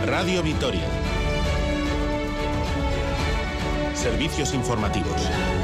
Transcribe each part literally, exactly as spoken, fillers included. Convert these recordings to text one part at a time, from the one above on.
Radio Vitoria. Servicios informativos.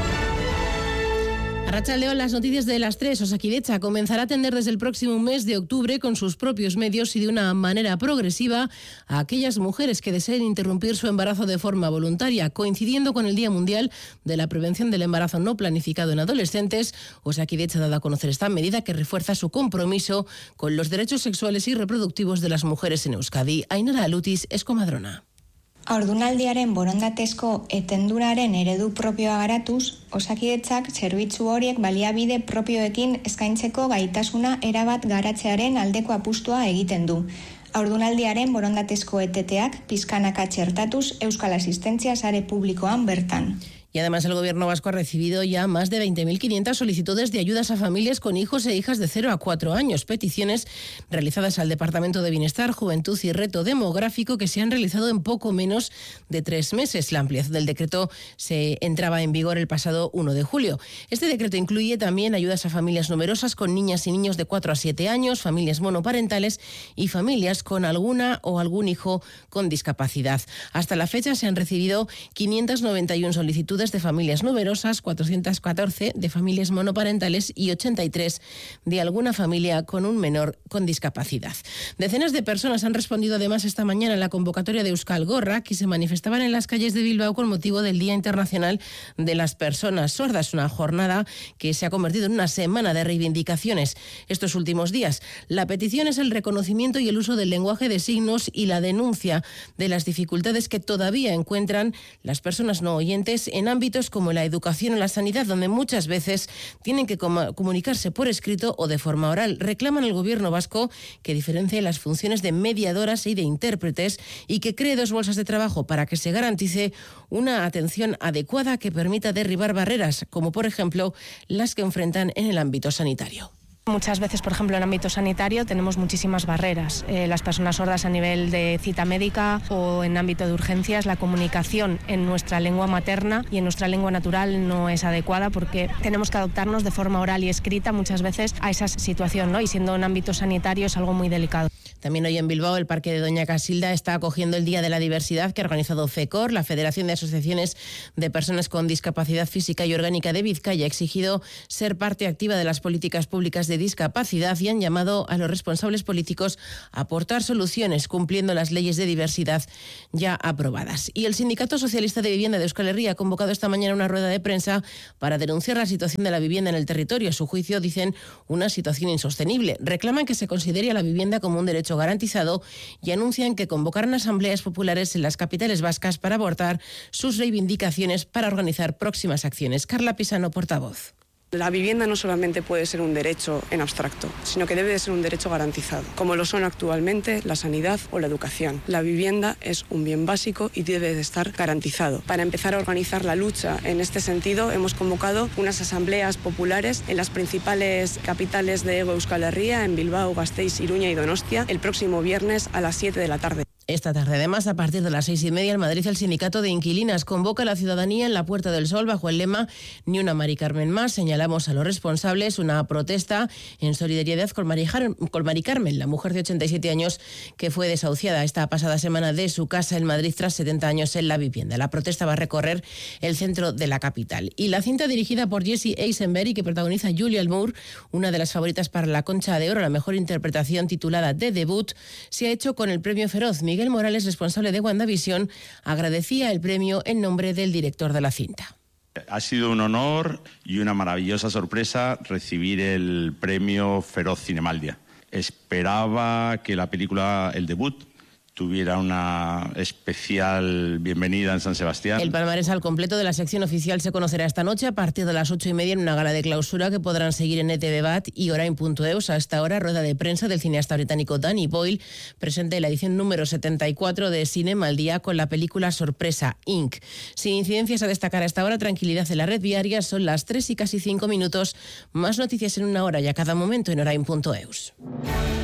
Arratsaldeon, las noticias de las tres. Osakidetza comenzará a atender desde el próximo mes de octubre con sus propios medios y de una manera progresiva a aquellas mujeres que deseen interrumpir su embarazo de forma voluntaria. Coincidiendo con el Día Mundial de la Prevención del Embarazo No Planificado en Adolescentes, Osakidetza ha dado a conocer esta medida que refuerza su compromiso con los derechos sexuales y reproductivos de las mujeres en Euskadi. Ainara Alutis, Escomadrona. Haurdunaldiaren borondatezko etenduraren eredu propioa garatuz, Osakidetzak zerbitzu horiek baliabide propioekin eskaintzeko gaitasuna erabat garatzearen aldeko apustua egiten du. Haurdunaldiaren borondatezko eteteak pizkanaka txertatuz Euskal Asistentzia sare publikoan bertan. Y además el Gobierno vasco ha recibido ya más de veinte mil quinientas solicitudes de ayudas a familias con hijos e hijas de cero a cuatro años, peticiones realizadas al Departamento de Bienestar, Juventud y Reto Demográfico que se han realizado en poco menos de tres meses. La ampliación del decreto se entraba en vigor el pasado uno de julio. Este decreto incluye también ayudas a familias numerosas con niñas y niños de cuatro a siete años, familias monoparentales y familias con alguna o algún hijo con discapacidad. Hasta la fecha se han recibido quinientas noventa y una solicitudes de familias numerosas, cuatrocientas catorce de familias monoparentales y ochenta y tres de alguna familia con un menor con discapacidad. Decenas de personas han respondido además esta mañana a la convocatoria de Euskal Gorrak y se manifestaban en las calles de Bilbao con motivo del Día Internacional de las Personas Sordas, una jornada que se ha convertido en una semana de reivindicaciones estos últimos días. La petición es el reconocimiento y el uso del lenguaje de signos y la denuncia de las dificultades que todavía encuentran las personas no oyentes en ámbitos como la educación o la sanidad, donde muchas veces tienen que com- comunicarse por escrito o de forma oral. Reclaman al Gobierno vasco que diferencie las funciones de mediadoras y de intérpretes y que cree dos bolsas de trabajo para que se garantice una atención adecuada que permita derribar barreras, como por ejemplo las que enfrentan en el ámbito sanitario. Muchas veces, por ejemplo, en ámbito sanitario tenemos muchísimas barreras. Eh, las personas sordas a nivel de cita médica o en ámbito de urgencias, la comunicación en nuestra lengua materna y en nuestra lengua natural no es adecuada porque tenemos que adaptarnos de forma oral y escrita muchas veces a esa situación, ¿no? Y siendo en ámbito sanitario es algo muy delicado. También hoy en Bilbao el Parque de Doña Casilda está acogiendo el Día de la Diversidad que ha organizado FECOR. La Federación de Asociaciones de Personas con Discapacidad Física y Orgánica de Vizcaya ha exigido ser parte activa de las políticas públicas de discapacidad y han llamado a los responsables políticos a aportar soluciones cumpliendo las leyes de diversidad ya aprobadas. Y el Sindicato Socialista de Vivienda de Euskal Herria ha convocado esta mañana una rueda de prensa para denunciar la situación de la vivienda en el territorio. A su juicio, dicen, una situación insostenible. Reclaman que se considere a la vivienda como un derecho garantizado y anuncian que convocarán asambleas populares en las capitales vascas para abordar sus reivindicaciones para organizar próximas acciones. Carla Pisano, portavoz. La vivienda no solamente puede ser un derecho en abstracto, sino que debe de ser un derecho garantizado, como lo son actualmente la sanidad o la educación. La vivienda es un bien básico y debe de estar garantizado. Para empezar a organizar la lucha en este sentido, hemos convocado unas asambleas populares en las principales capitales de Hego Euskal Herria, en Bilbao, Gasteiz, Iruña y Donostia, el próximo viernes a las siete de la tarde. Esta tarde, además, a partir de las seis y media, en Madrid, el Sindicato de Inquilinas convoca a la ciudadanía en la Puerta del Sol bajo el lema Ni una Mari Carmen más. Señalamos a los responsables una protesta en solidaridad con Mari, con Mari Carmen, la mujer de ochenta y siete años que fue desahuciada esta pasada semana de su casa en Madrid tras setenta años en la vivienda. La protesta va a recorrer el centro de la capital. Y la cinta dirigida por Jesse Eisenberg y que protagoniza Julianne Moore, una de las favoritas para la Concha de Oro, la mejor interpretación titulada The Debut, se ha hecho con el premio Feroz. Miguel Morales, responsable de WandaVision, agradecía el premio en nombre del director de la cinta. Ha sido un honor y una maravillosa sorpresa recibir el premio Feroz Cinemaldia. Esperaba que la película El Debut tuviera una especial bienvenida en San Sebastián. El palmarés al completo de la sección oficial se conocerá esta noche a partir de las ocho y media en una gala de clausura que podrán seguir en E T V Bat y Orain punto eus. A esta hora, rueda de prensa del cineasta británico Danny Boyle, presente en la edición número setenta y cuatro de Cinema al Día con la película Sorpresa, incorporated. Sin incidencias a destacar a esta hora, tranquilidad en la red viaria, son las tres y casi cinco minutos. Más noticias en una hora y a cada momento en Orain punto eus.